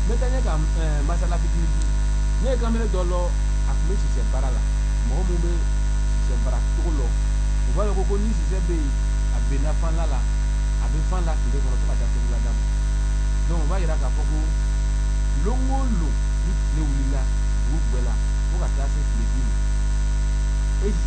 metanya ka masala fitini ne kamere dolo akme sise bara la mo mo be sise bara tolo o ba ko ni sise be abena fan la abe fan la kile ko to ka ta la dam donc ba ira ka foko longo lo ni le wulila bu gbela o ka ta se kile bi e